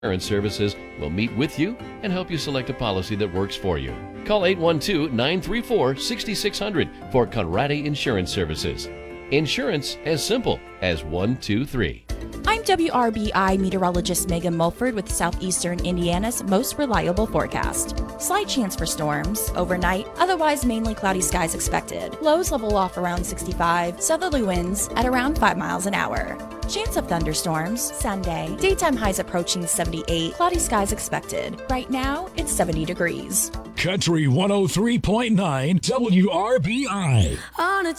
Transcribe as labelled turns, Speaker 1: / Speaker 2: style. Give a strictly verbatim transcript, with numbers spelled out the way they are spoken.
Speaker 1: Insurance Services will meet with you and help you select a policy that works for you. Call eight one two, nine three four, six six zero zero for Conradi Insurance Services. Insurance as simple as one, two, three.
Speaker 2: I'm W R B I meteorologist Megan Mulford with Southeastern Indiana's most reliable forecast. Slight chance for storms overnight, otherwise mainly cloudy skies expected. Lows level off around sixty-five, southerly winds at around five miles an hour. Chance of thunderstorms Sunday. Daytime highs approaching seventy-eight, cloudy skies expected. Right now, it's seventy degrees.
Speaker 3: Country one oh three point nine W R B I.
Speaker 4: On a